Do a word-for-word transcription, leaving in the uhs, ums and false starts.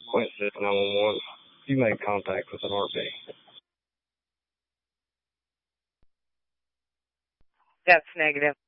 Point six nine one one. You made contact with an R P. That's negative.